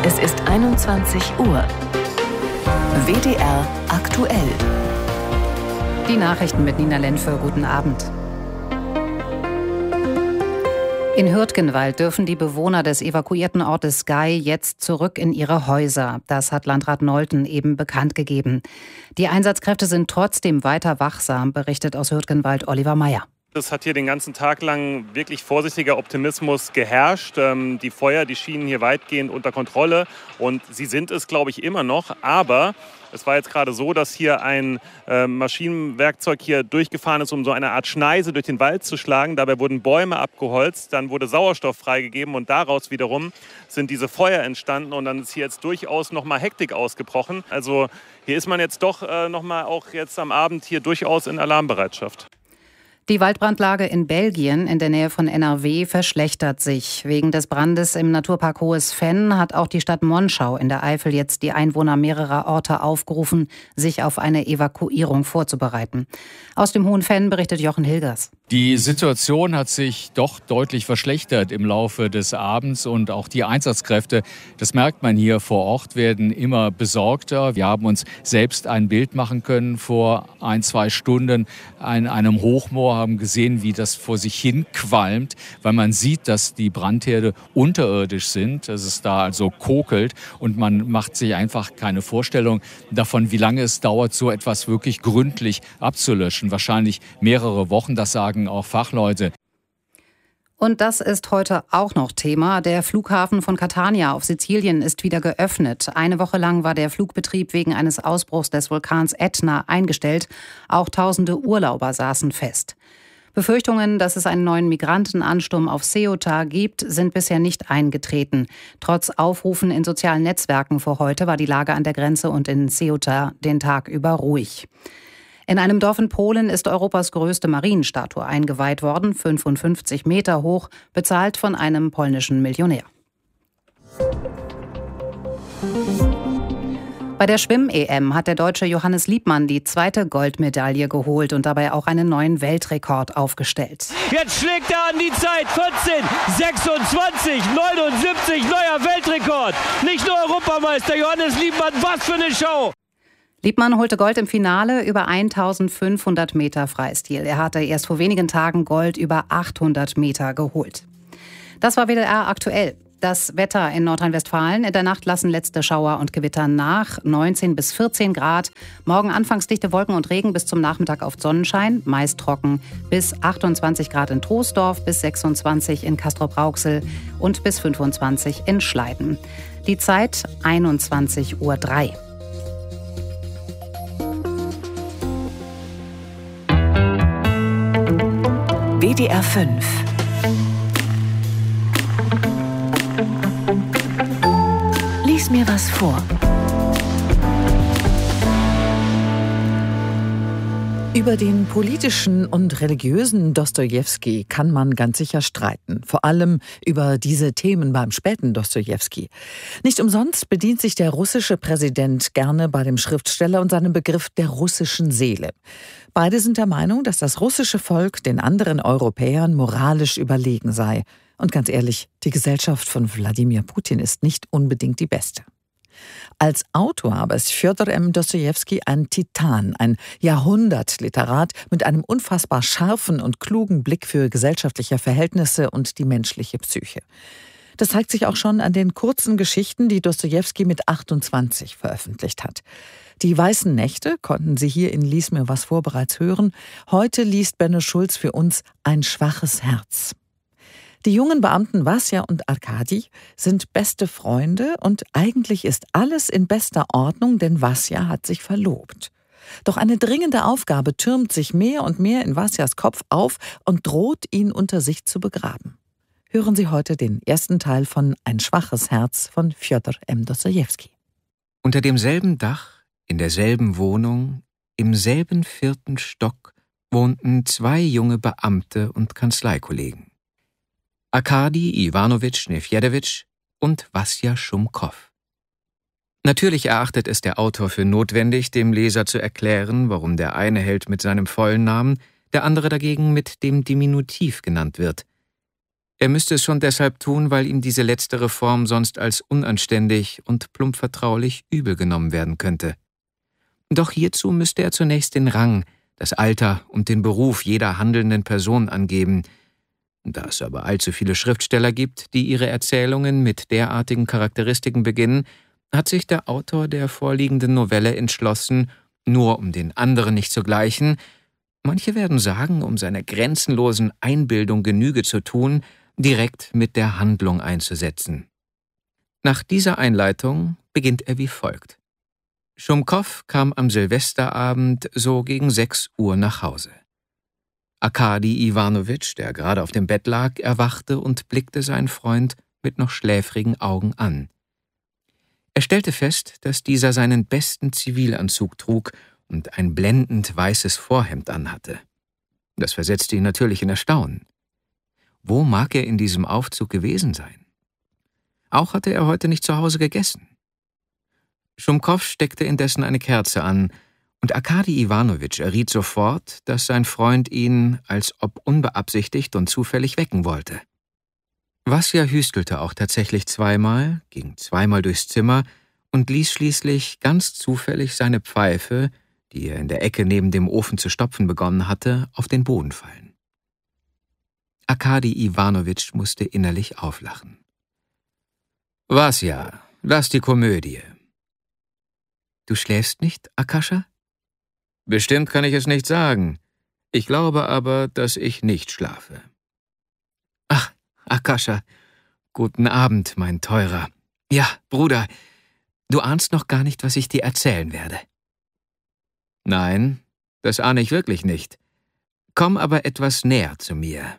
Es ist 21 Uhr. WDR aktuell. Die Nachrichten mit Nina Lenfe. Guten Abend. In Hürtgenwald dürfen die Bewohner des evakuierten Ortes Gey jetzt zurück in ihre Häuser. Das hat Landrat Nolten eben bekannt gegeben. Die Einsatzkräfte sind trotzdem weiter wachsam, berichtet aus Hürtgenwald Oliver Meyer. Es hat hier den ganzen Tag lang wirklich vorsichtiger Optimismus geherrscht. Die Feuer, die schienen hier weitgehend unter Kontrolle und sie sind es, glaube ich, immer noch. Aber es war jetzt gerade so, dass hier ein Maschinenwerkzeug hier durchgefahren ist, um so eine Art Schneise durch den Wald zu schlagen. Dabei wurden Bäume abgeholzt, dann wurde Sauerstoff freigegeben und daraus wiederum sind diese Feuer entstanden und dann ist hier jetzt durchaus nochmal Hektik ausgebrochen. Also hier ist man jetzt doch nochmal auch jetzt am Abend hier durchaus in Alarmbereitschaft. Die Waldbrandlage in Belgien in der Nähe von NRW verschlechtert sich. Wegen des Brandes im Naturpark Hohes Venn hat auch die Stadt Monschau in der Eifel jetzt die Einwohner mehrerer Orte aufgerufen, sich auf eine Evakuierung vorzubereiten. Aus dem Hohen Venn berichtet Jochen Hilgers. Die Situation hat sich doch deutlich verschlechtert im Laufe des Abends und auch die Einsatzkräfte, das merkt man hier vor Ort, werden immer besorgter. Wir haben uns selbst ein Bild machen können vor 1-2 Stunden an einem Hochmoor, haben gesehen, wie das vor sich hin qualmt, weil man sieht, dass die Brandherde unterirdisch sind, dass es da also kokelt und man macht sich einfach keine Vorstellung davon, wie lange es dauert, so etwas wirklich gründlich abzulöschen. Wahrscheinlich mehrere Wochen, das sagen auch Fachleute. Und das ist heute auch noch Thema. Der Flughafen von Catania auf Sizilien ist wieder geöffnet. Eine Woche lang war der Flugbetrieb wegen eines Ausbruchs des Vulkans Ätna eingestellt. Auch tausende Urlauber saßen fest. Befürchtungen, dass es einen neuen Migrantenansturm auf Ceuta gibt, sind bisher nicht eingetreten. Trotz Aufrufen in sozialen Netzwerken vor heute war die Lage an der Grenze und in Ceuta den Tag über ruhig. In einem Dorf in Polen ist Europas größte Marienstatue eingeweiht worden, 55 Meter hoch, bezahlt von einem polnischen Millionär. Bei der Schwimm-EM hat der Deutsche Johannes Liebmann die 2. Goldmedaille geholt und dabei auch einen neuen Weltrekord aufgestellt. Jetzt schlägt er an die Zeit, 14, 26, 79, neuer Weltrekord. Nicht nur Europameister Johannes Liebmann, was für eine Show! Liebmann holte Gold im Finale über 1500 Meter Freistil. Er hatte erst vor wenigen Tagen Gold über 800 Meter geholt. Das war WDR aktuell. Das Wetter in Nordrhein-Westfalen. In der Nacht lassen letzte Schauer und Gewitter nach. 19 bis 14 Grad. Morgen anfangs dichte Wolken und Regen, bis zum Nachmittag auf Sonnenschein. Meist trocken. Bis 28 Grad in Troisdorf, bis 26 in Castrop-Rauxel und bis 25 in Schleiden. Die Zeit 21:03 Uhr. WDR 5. Lies mir was vor. Über den politischen und religiösen Dostojewski kann man ganz sicher streiten. Vor allem über diese Themen beim späten Dostojewski. Nicht umsonst bedient sich der russische Präsident gerne bei dem Schriftsteller und seinem Begriff der russischen Seele. Beide sind der Meinung, dass das russische Volk den anderen Europäern moralisch überlegen sei. Und ganz ehrlich, die Gesellschaft von Wladimir Putin ist nicht unbedingt die beste. Als Autor aber ist Fjodor M. Dostojewski ein Titan, ein Jahrhundertliterat mit einem unfassbar scharfen und klugen Blick für gesellschaftliche Verhältnisse und die menschliche Psyche. Das zeigt sich auch schon an den kurzen Geschichten, die Dostojewski mit 28 veröffentlicht hat. Die Weißen Nächte konnten Sie hier in Lies mir was vor bereits hören. Heute liest Benno Schulz für uns Ein schwaches Herz. Die jungen Beamten Wasja und Arkadi sind beste Freunde und eigentlich ist alles in bester Ordnung, denn Wasja hat sich verlobt. Doch eine dringende Aufgabe türmt sich mehr und mehr in Wasjas Kopf auf und droht, ihn unter sich zu begraben. Hören Sie heute den ersten Teil von Ein schwaches Herz von Fjodor M. Dostojewski. Unter demselben Dach, in derselben Wohnung, im selben 4. Stock wohnten 2 junge Beamte und Kanzleikollegen. Arkadi Iwanowitsch Nefjedewitsch und Wasja Schumkow. Natürlich erachtet es der Autor für notwendig, dem Leser zu erklären, warum der eine Held mit seinem vollen Namen, der andere dagegen mit dem Diminutiv genannt wird. Er müsste es schon deshalb tun, weil ihm diese letztere Form sonst als unanständig und plump vertraulich übel genommen werden könnte. Doch hierzu müsste er zunächst den Rang, das Alter und den Beruf jeder handelnden Person angeben. Da es aber allzu viele Schriftsteller gibt, die ihre Erzählungen mit derartigen Charakteristiken beginnen, hat sich der Autor der vorliegenden Novelle entschlossen, nur um den anderen nicht zu gleichen, manche werden sagen, um seiner grenzenlosen Einbildung Genüge zu tun, direkt mit der Handlung einzusetzen. Nach dieser Einleitung beginnt er wie folgt. Schumkow kam am Silvesterabend so gegen 6 Uhr nach Hause. Arkadi Iwanowitsch, der gerade auf dem Bett lag, erwachte und blickte seinen Freund mit noch schläfrigen Augen an. Er stellte fest, dass dieser seinen besten Zivilanzug trug und ein blendend weißes Vorhemd anhatte. Das versetzte ihn natürlich in Erstaunen. Wo mag er in diesem Aufzug gewesen sein? Auch hatte er heute nicht zu Hause gegessen. Schumkow steckte indessen eine Kerze an, und Arkadi Iwanowitsch erriet sofort, dass sein Freund ihn, als ob unbeabsichtigt und zufällig, wecken wollte. Wasja hüstelte auch tatsächlich zweimal, ging zweimal durchs Zimmer und ließ schließlich ganz zufällig seine Pfeife, die er in der Ecke neben dem Ofen zu stopfen begonnen hatte, auf den Boden fallen. Arkadi Iwanowitsch musste innerlich auflachen. »Wasja, lass die Komödie.« »Du schläfst nicht, Akascha?« »Bestimmt kann ich es nicht sagen. Ich glaube aber, dass ich nicht schlafe.« »Ach, Akascha, guten Abend, mein Teurer. Ja, Bruder, du ahnst noch gar nicht, was ich dir erzählen werde.« »Nein, das ahne ich wirklich nicht. Komm aber etwas näher zu mir.«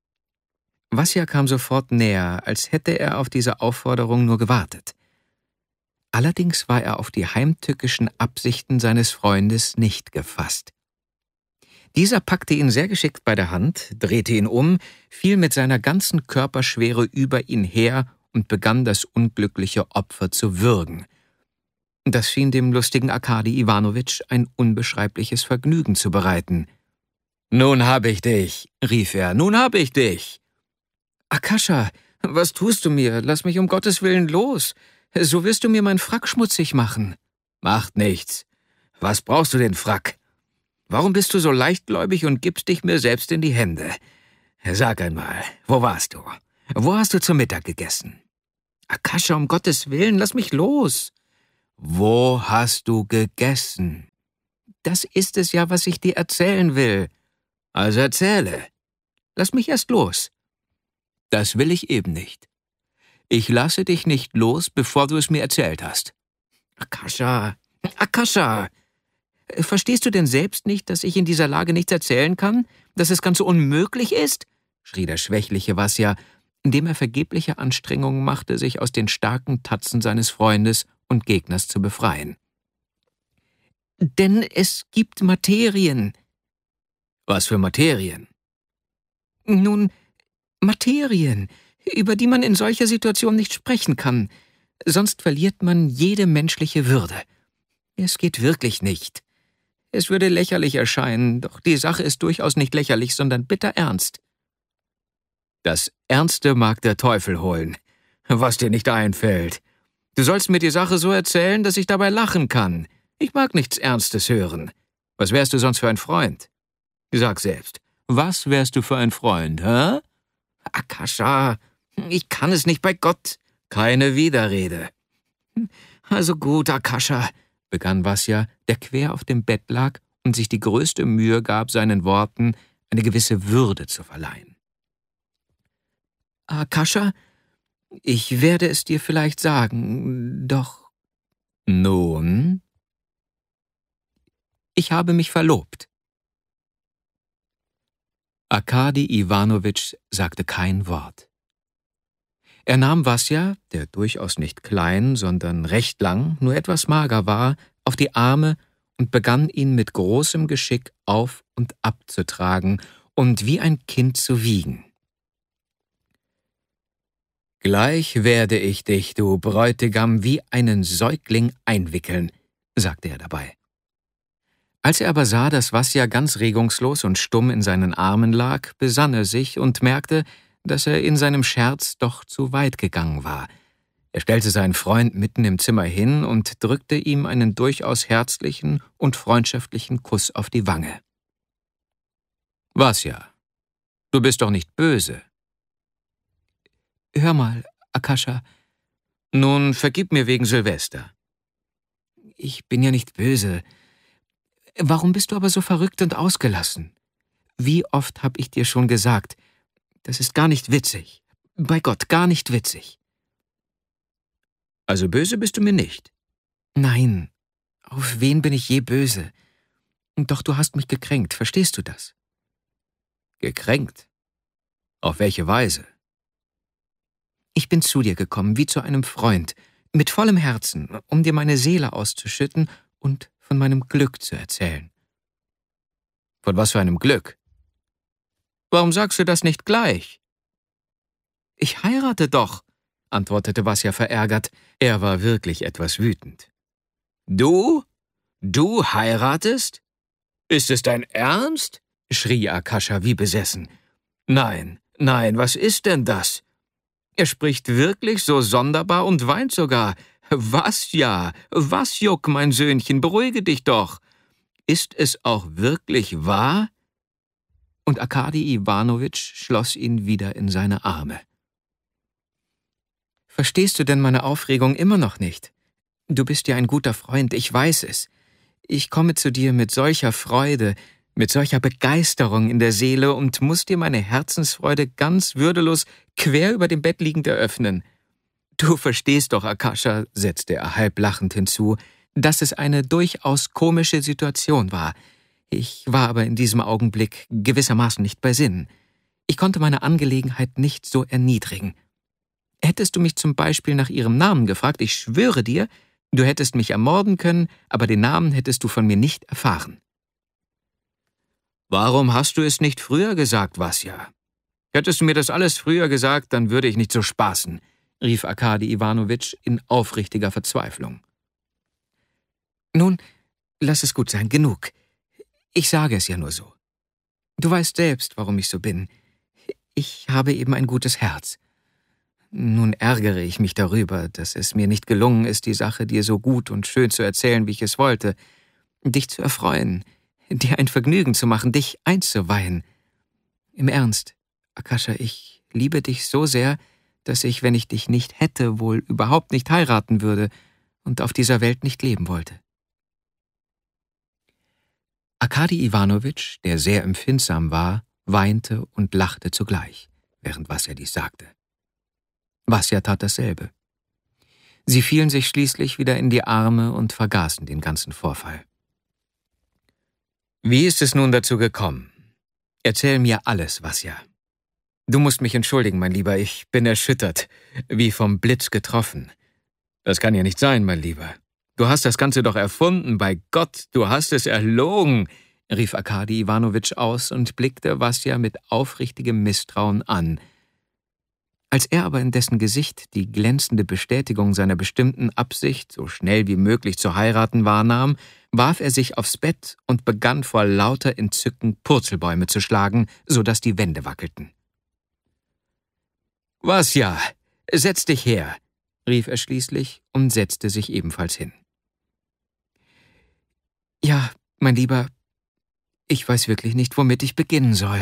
Wasja kam sofort näher, als hätte er auf diese Aufforderung nur gewartet. Allerdings war er auf die heimtückischen Absichten seines Freundes nicht gefasst. Dieser packte ihn sehr geschickt bei der Hand, drehte ihn um, fiel mit seiner ganzen Körperschwere über ihn her und begann das unglückliche Opfer zu würgen. Das schien dem lustigen Arkadi Iwanowitsch ein unbeschreibliches Vergnügen zu bereiten. »Nun hab ich dich«, rief er, »nun hab ich dich!« »Akascha, was tust du mir? Lass mich um Gottes Willen los! So wirst du mir meinen Frack schmutzig machen.« »Macht nichts. Was brauchst du den Frack? Warum bist du so leichtgläubig und gibst dich mir selbst in die Hände? Sag einmal, wo warst du? Wo hast du zu Mittag gegessen?« »Akascha, um Gottes Willen, lass mich los!« »Wo hast du gegessen?« »Das ist es ja, was ich dir erzählen will.« »Also erzähle. Lass mich erst los.« »Das will ich eben nicht. Ich lasse dich nicht los, bevor du es mir erzählt hast.« »Akascha, Akascha! Verstehst du denn selbst nicht, dass ich in dieser Lage nichts erzählen kann? Dass es ganz unmöglich ist?« schrie der schwächliche Wasja, indem er vergebliche Anstrengungen machte, sich aus den starken Tatzen seines Freundes und Gegners zu befreien. »Denn es gibt Materien.« »Was für Materien?« »Nun, Materien, über die man in solcher Situation nicht sprechen kann. Sonst verliert man jede menschliche Würde. Es geht wirklich nicht. Es würde lächerlich erscheinen, doch die Sache ist durchaus nicht lächerlich, sondern bitter ernst.« »Das Ernste mag der Teufel holen, was dir nicht einfällt. Du sollst mir die Sache so erzählen, dass ich dabei lachen kann. Ich mag nichts Ernstes hören. Was wärst du sonst für ein Freund? Sag selbst, was wärst du für ein Freund, hä?« »Akascha, ich kann es nicht, bei Gott.« »Keine Widerrede.« »Also gut, Akascha«, begann Wasja, der quer auf dem Bett lag und sich die größte Mühe gab, seinen Worten eine gewisse Würde zu verleihen. »Akascha, ich werde es dir vielleicht sagen, doch...« »Nun?« »Ich habe mich verlobt.« Arkadi Iwanowitsch sagte kein Wort. Er nahm Wasja, der durchaus nicht klein, sondern recht lang, nur etwas mager war, auf die Arme und begann ihn mit großem Geschick auf und abzutragen und wie ein Kind zu wiegen. »Gleich werde ich dich, du Bräutigam, wie einen Säugling einwickeln«, sagte er dabei. Als er aber sah, dass Wasja ganz regungslos und stumm in seinen Armen lag, besann er sich und merkte, dass er in seinem Scherz doch zu weit gegangen war. Er stellte seinen Freund mitten im Zimmer hin und drückte ihm einen durchaus herzlichen und freundschaftlichen Kuss auf die Wange. »Vasja, du bist doch nicht böse?« »Hör mal, Akasha.« »Nun, vergib mir wegen Silvester.« »Ich bin ja nicht böse. Warum bist du aber so verrückt und ausgelassen? Wie oft habe ich dir schon gesagt, das ist gar nicht witzig. Bei Gott, gar nicht witzig.« »Also böse bist du mir nicht?« »Nein, auf wen bin ich je böse? Doch du hast mich gekränkt, verstehst du das?« »Gekränkt? Auf welche Weise?« »Ich bin zu dir gekommen, wie zu einem Freund, mit vollem Herzen, um dir meine Seele auszuschütten und von meinem Glück zu erzählen.« »Von was für einem Glück? Warum sagst du das nicht gleich?« »Ich heirate doch«, antwortete Vasja verärgert. Er war wirklich etwas wütend. »Du? Du heiratest? Ist es dein Ernst?« schrie Akasha wie besessen. »Nein, nein, was ist denn das? Er spricht wirklich so sonderbar und weint sogar. Vasja, Vasjuk, mein Söhnchen, beruhige dich doch. Ist es auch wirklich wahr?« Und Arkadi Iwanowitsch schloss ihn wieder in seine Arme. »Verstehst du denn meine Aufregung immer noch nicht? Du bist ja ein guter Freund, ich weiß es. Ich komme zu dir mit solcher Freude, mit solcher Begeisterung in der Seele und muss dir meine Herzensfreude ganz würdelos quer über dem Bett liegend eröffnen. Du verstehst doch, Akasha«, setzte er halb lachend hinzu, »dass es eine durchaus komische Situation war. Ich war aber in diesem Augenblick gewissermaßen nicht bei Sinnen. Ich konnte meine Angelegenheit nicht so erniedrigen. Hättest du mich zum Beispiel nach ihrem Namen gefragt, ich schwöre dir, du hättest mich ermorden können, aber den Namen hättest du von mir nicht erfahren.« »Warum hast du es nicht früher gesagt, Vasja? Hättest du mir das alles früher gesagt, dann würde ich nicht so spaßen«, rief Arkadi Iwanowitsch in aufrichtiger Verzweiflung. »Nun, lass es gut sein, genug. Ich sage es ja nur so. Du weißt selbst, warum ich so bin. Ich habe eben ein gutes Herz. Nun ärgere ich mich darüber, dass es mir nicht gelungen ist, die Sache dir so gut und schön zu erzählen, wie ich es wollte, dich zu erfreuen, dir ein Vergnügen zu machen, dich einzuweihen. Im Ernst, Akasha, ich liebe dich so sehr, dass ich, wenn ich dich nicht hätte, wohl überhaupt nicht heiraten würde und auf dieser Welt nicht leben wollte.« Arkadi Iwanowitsch, der sehr empfindsam war, weinte und lachte zugleich, während Vasja dies sagte. Vasja tat dasselbe. Sie fielen sich schließlich wieder in die Arme und vergaßen den ganzen Vorfall. »Wie ist es nun dazu gekommen? Erzähl mir alles, Vasja. Du musst mich entschuldigen, mein Lieber, ich bin erschüttert, wie vom Blitz getroffen. Das kann ja nicht sein, mein Lieber. Du hast das Ganze doch erfunden, bei Gott, du hast es erlogen«, rief Arkadi Iwanowitsch aus und blickte Vasja mit aufrichtigem Misstrauen an. Als er aber in dessen Gesicht die glänzende Bestätigung seiner bestimmten Absicht, so schnell wie möglich zu heiraten, wahrnahm, warf er sich aufs Bett und begann vor lauter Entzücken Purzelbäume zu schlagen, so dass die Wände wackelten. »Vasja, setz dich her«, rief er schließlich und setzte sich ebenfalls hin. »Ja, mein Lieber, ich weiß wirklich nicht, womit ich beginnen soll.«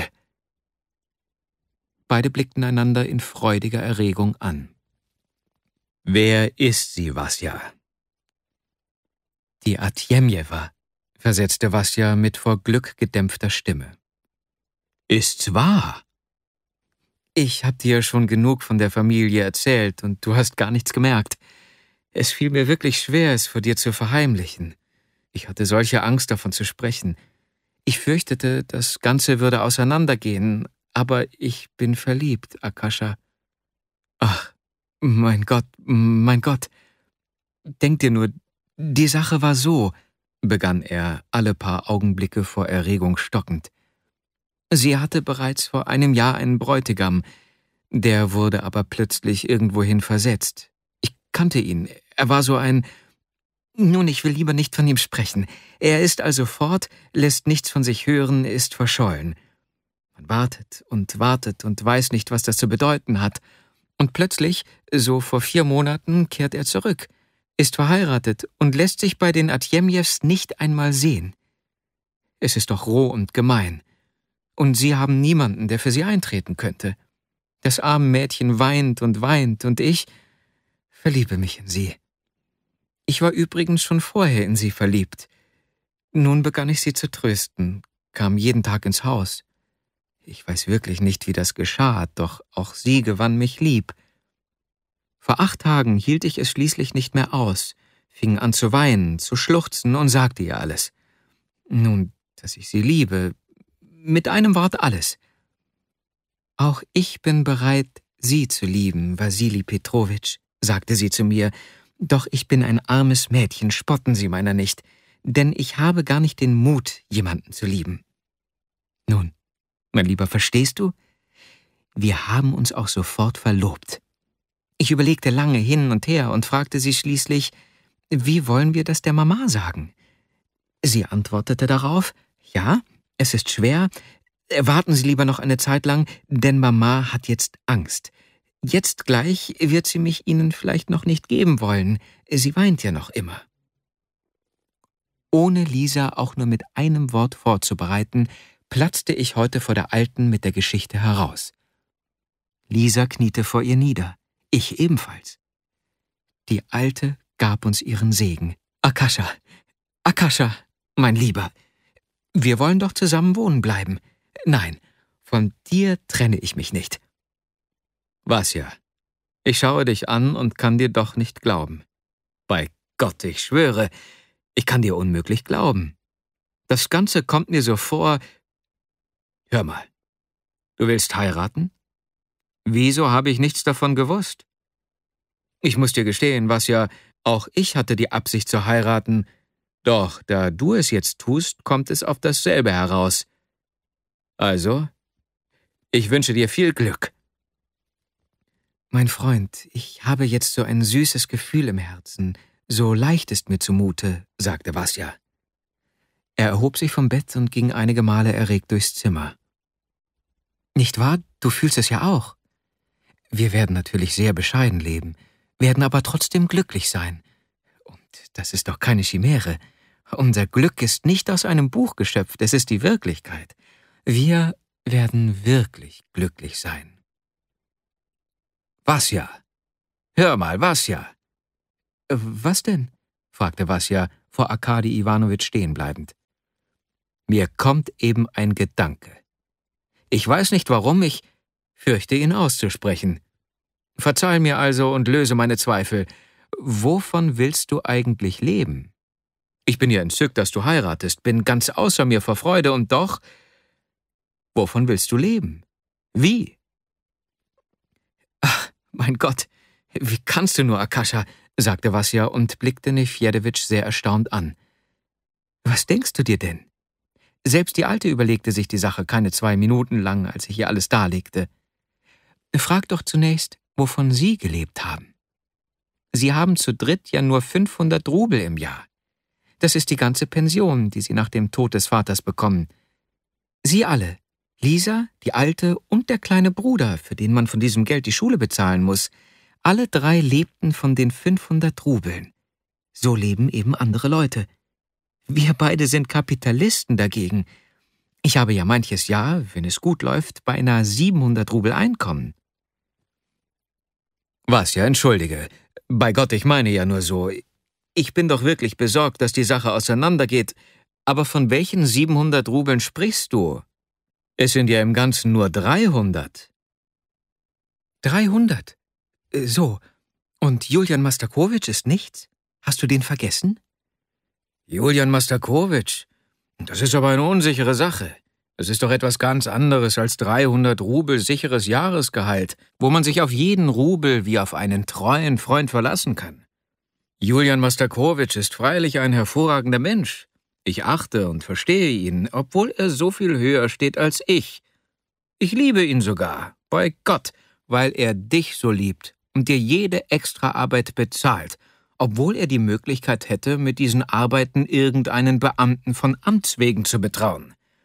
Beide blickten einander in freudiger Erregung an. »Wer ist sie, Vasja?« »Die Artjemjewa«, versetzte Vasja mit vor Glück gedämpfter Stimme. »Ist's wahr?« »Ich hab dir schon genug von der Familie erzählt und du hast gar nichts gemerkt. Es fiel mir wirklich schwer, es vor dir zu verheimlichen. Ich hatte solche Angst, davon zu sprechen. Ich fürchtete, das Ganze würde auseinandergehen, aber ich bin verliebt, Akasha. Ach, mein Gott, mein Gott. Denk dir nur, die Sache war so«, begann er, alle paar Augenblicke vor Erregung stockend. »Sie hatte bereits vor einem Jahr einen Bräutigam, der wurde aber plötzlich irgendwohin versetzt. Ich kannte ihn, er war so ein... Nun, ich will lieber nicht von ihm sprechen. Er ist also fort, lässt nichts von sich hören, ist verschollen. Man wartet und wartet und weiß nicht, was das zu bedeuten hat. Und plötzlich, so vor 4 Monaten, kehrt er zurück, ist verheiratet und lässt sich bei den Artjemjews nicht einmal sehen. Es ist doch roh und gemein. Und sie haben niemanden, der für sie eintreten könnte. Das arme Mädchen weint und ich verliebe mich in sie. Ich war übrigens schon vorher in sie verliebt. Nun begann ich sie zu trösten, kam jeden Tag ins Haus. Ich weiß wirklich nicht, wie das geschah, doch auch sie gewann mich lieb. Vor 8 Tagen hielt ich es schließlich nicht mehr aus, fing an zu weinen, zu schluchzen und sagte ihr alles. Nun, dass ich sie liebe, mit einem Wort alles. Auch ich bin bereit, Sie zu lieben, Wassili Petrowitsch, sagte sie zu mir, doch ich bin ein armes Mädchen, spotten Sie meiner nicht, denn ich habe gar nicht den Mut, jemanden zu lieben. Nun, mein Lieber, verstehst du? Wir haben uns auch sofort verlobt. Ich überlegte lange hin und her und fragte sie schließlich, wie wollen wir das der Mama sagen? Sie antwortete darauf, ja, es ist schwer, warten Sie lieber noch eine Zeit lang, denn Mama hat jetzt Angst. Jetzt gleich wird sie mich Ihnen vielleicht noch nicht geben wollen. Sie weint ja noch immer. Ohne Lisa auch nur mit einem Wort vorzubereiten, platzte ich heute vor der Alten mit der Geschichte heraus. Lisa kniete vor ihr nieder, ich ebenfalls. Die Alte gab uns ihren Segen. Akasha, mein Lieber, wir wollen doch zusammen wohnen bleiben. Nein, von dir trenne ich mich nicht. Vasja, ich schaue dich an und kann dir doch nicht glauben. Bei Gott, ich schwöre, ich kann dir unmöglich glauben. Das Ganze kommt mir so vor. Hör mal, du willst heiraten? Wieso habe ich nichts davon gewusst? Ich muss dir gestehen, Vasja, auch ich hatte die Absicht zu heiraten, doch da du es jetzt tust, kommt es auf dasselbe heraus. Also, ich wünsche dir viel Glück. Mein Freund, ich habe jetzt so ein süßes Gefühl im Herzen, so leicht ist mir zumute, sagte Vasja. Er erhob sich vom Bett und ging einige Male erregt durchs Zimmer. Nicht wahr? Du fühlst es ja auch. Wir werden natürlich sehr bescheiden leben, werden aber trotzdem glücklich sein. Und das ist doch keine Chimäre. Unser Glück ist nicht aus einem Buch geschöpft, es ist die Wirklichkeit. Wir werden wirklich glücklich sein. Vasja! Hör mal, Vasja! Was denn? Fragte Vasja, vor Arkadi Iwanowitsch stehen bleibend. Mir kommt eben ein Gedanke. Ich weiß nicht warum, ich fürchte ihn auszusprechen. Verzeih mir also und löse meine Zweifel. Wovon willst du eigentlich leben? Ich bin ja entzückt, dass du heiratest, bin ganz außer mir vor Freude und doch... Wovon willst du leben? Wie? Ach, mein Gott, wie kannst du nur, Akasha, sagte Vasja und blickte Nefjedewitsch sehr erstaunt an. Was denkst du dir denn? Selbst die Alte überlegte sich die Sache keine 2 Minuten lang, als ich ihr alles darlegte. Frag doch zunächst, wovon Sie gelebt haben. Sie haben zu dritt ja nur 500 Rubel im Jahr. Das ist die ganze Pension, die Sie nach dem Tod des Vaters bekommen. Sie alle, Lisa, die Alte und der kleine Bruder, für den man von diesem Geld die Schule bezahlen muss, alle 3 lebten von den 500 Rubeln. So leben eben andere Leute. Wir beide sind Kapitalisten dagegen. Ich habe ja manches Jahr, wenn es gut läuft, beinahe 700 Rubel Einkommen. Was ja, entschuldige. Bei Gott, ich meine ja nur so. Ich bin doch wirklich besorgt, dass die Sache auseinandergeht. Aber von welchen 700 Rubeln sprichst du? Es sind ja im Ganzen nur 300. 300? So. Und Julian Mastakowitsch ist nichts? Hast du den vergessen? Julian Mastakowitsch? Das ist aber eine unsichere Sache. Es ist doch etwas ganz anderes als 300 Rubel sicheres Jahresgehalt, wo man sich auf jeden Rubel wie auf einen treuen Freund verlassen kann. Julian Mastakowitsch ist freilich ein hervorragender Mensch. Ich achte und verstehe ihn, obwohl er so viel höher steht als ich. Ich liebe ihn sogar, bei Gott, weil er dich so liebt und dir jede Extraarbeit bezahlt, obwohl er die Möglichkeit hätte, mit diesen Arbeiten irgendeinen Beamten von Amts wegen zu betrauen.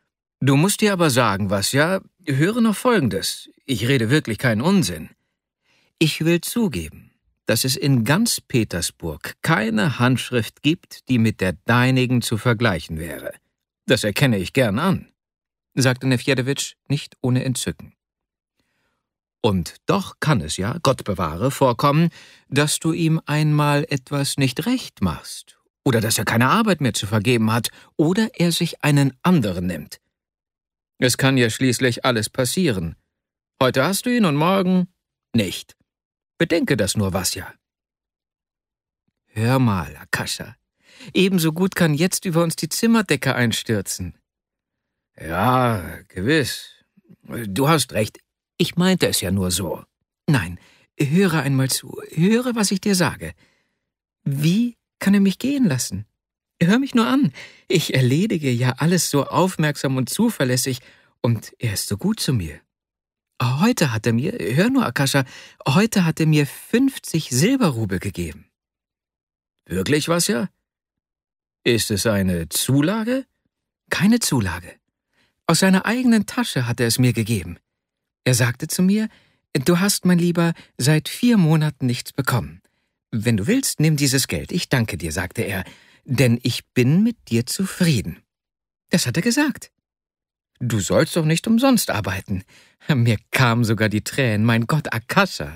Du musst dir aber sagen, Vasja, höre noch Folgendes. Ich rede wirklich keinen Unsinn. Ich will zugeben, dass es in ganz Petersburg keine Handschrift gibt, die mit der deinigen zu vergleichen wäre. Das erkenne ich gern an, sagte Nefjedewitsch nicht ohne Entzücken. Und doch kann es ja, Gott bewahre, vorkommen, dass du ihm einmal etwas nicht recht machst, oder dass er keine Arbeit mehr zu vergeben hat, oder er sich einen anderen nimmt. Es kann ja schließlich alles passieren. Heute hast du ihn und morgen nicht. Bedenke das nur, Vasja. Hör mal, Akasha, ebenso gut kann jetzt über uns die Zimmerdecke einstürzen. Ja, gewiss. Du hast recht. Ich meinte es ja nur so. Nein, höre einmal zu. Höre, was ich dir sage. Wie kann er mich gehen lassen? Hör mich nur an. Ich erledige ja alles so aufmerksam und zuverlässig, und er ist so gut zu mir. Heute hat er mir, hör nur, Akasha, heute hat er mir 50 Silberrubel gegeben. Wirklich, Vasja? Ist es eine Zulage? Keine Zulage. Aus seiner eigenen Tasche hat er es mir gegeben. Er sagte zu mir, du hast, mein Lieber, seit 4 Monaten nichts bekommen. Wenn du willst, nimm dieses Geld. Ich danke dir, sagte er, denn ich bin mit dir zufrieden. Das hat er gesagt. Du sollst doch nicht umsonst arbeiten. Mir kamen sogar die Tränen, mein Gott, Akasha.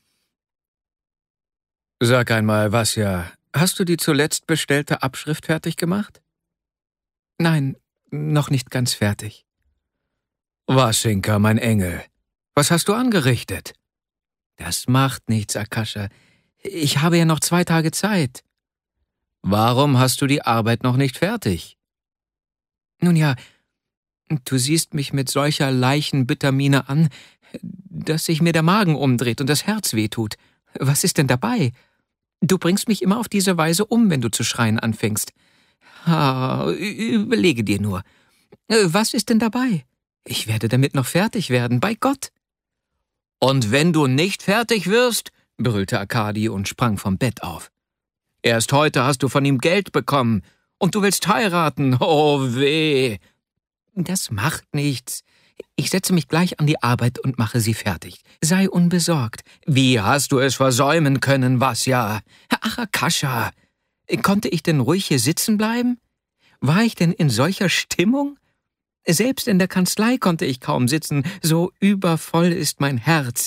Sag einmal, Vasja, hast du die zuletzt bestellte Abschrift fertig gemacht? Nein, noch nicht ganz fertig. Wasinka, mein Engel, was hast du angerichtet? Das macht nichts, Akasha. Ich habe ja noch 2 Tage Zeit. Warum hast du die Arbeit noch nicht fertig? Nun ja, du siehst mich mit solcher leichenbitter Miene an, dass sich mir der Magen umdreht und das Herz wehtut. Was ist denn dabei? Du bringst mich immer auf diese Weise um, wenn du zu schreien anfängst. Überlege dir nur. Was ist denn dabei? Ich werde damit noch fertig werden, bei Gott. Und wenn du nicht fertig wirst, brüllte Arkadi und sprang vom Bett auf. Erst heute hast du von ihm Geld bekommen und du willst heiraten. Oh weh! Das macht nichts. Ich setze mich gleich an die Arbeit und mache sie fertig. Sei unbesorgt. Wie hast du es versäumen können, Vasja? Ach, Akasha, konnte ich denn ruhig hier sitzen bleiben? War ich denn in solcher Stimmung? Selbst in der Kanzlei konnte ich kaum sitzen, so übervoll ist mein Herz.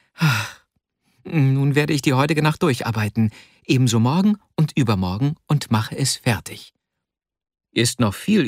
Nun werde ich die heutige Nacht durcharbeiten, ebenso morgen und übermorgen, und mache es fertig. Ist noch viel